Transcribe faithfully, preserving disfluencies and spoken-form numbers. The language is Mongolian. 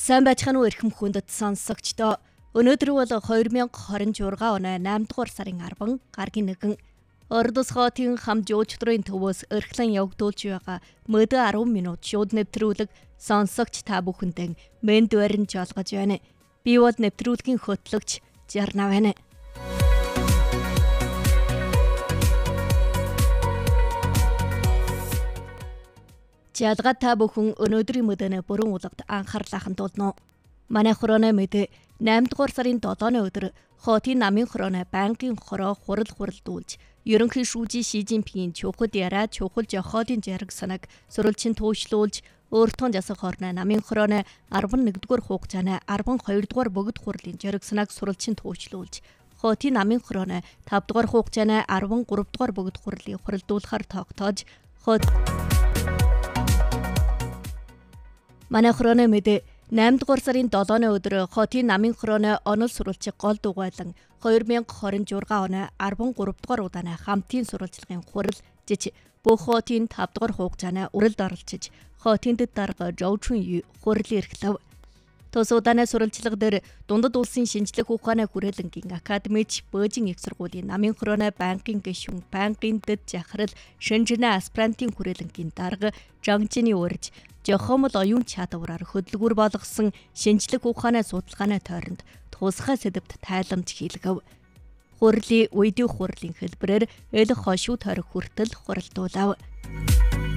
Сайн байцгаана уу эрхэм хүндэт сонсогчдоо. Өнөөдөр бол две тысячи двадцать шесть оны eight дугаар сарын ten гаргийн нэгэн Ордос хотын хам жуулчдрын төвөөс эрхлэн явагдуулж байгаа мөдө ten минут шууд нэвтрүүлэг сонсогч та бүхэндээ мэнд барин жолгож байна. Би бол нэвтрүүлгийн хөтлөгч Жарна байна. Жадга та бүхэн өнөөдрийн мэдэнэ бүрэн улгад анхаарлаа хандуулна. Манай хорооны мэдээ eight дугаар сарын seven-ны өдөр хотын намын хорооны банкын хороо хурал хуралдуулж, ерөнхий шүүжийн Ши Жинпингийн чухал яриа чухал жохоодын жаргал санааг сурвалжин туушлуулж, өөртөө засах хорны намын хорооны eleven дугаар хугацааны twelve дугаар богд хурлын жаргал санааг сурвалжин туушлуулж, хотын намын хорооны five дугаар хугацааны thirteen дугаар богд хурлыг хуралдуулахаар тогтоож, хот Манай хорооны мэдээ eight дугаар сарын seven-ны өдөр хотын намын хорооны онол сурвалжиг гол дугуйлан twenty twenty-six оны thirteen дугаар удааны хамтын сурвалжлагын хурал жиж бүх хотын five дугаар хугацааны уралд оролцож, хотын дэд дарга Жоучун Ю хурлын эрхлэв. Тус удааны сурвалжлага дээр дундад улсын шинжлэх ухааны хүрээлэнгийн академич Бөөжин их сургуулийн намын хорооны банкын гишүүн банкын дэд жахрал Шэнжинэ аспирантын хүрээлэнгийн дарга Жангжины урьж жохомл оюун чадвараар хөдөлгүүр болгосон шинжлэх ухааны судалгааны тойронд тусгай сэдвт тайламж хийлгэв. Хурлын үйдийн хурлын хэлбэрээр эл хошуу тойрог хүртэл хуралдуулав.